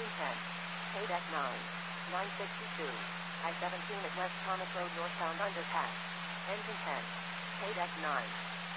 Engine 10. KDEC 9. 962. I-17 at West Thomas Road northbound underpass. Engine 10. KDEC 9.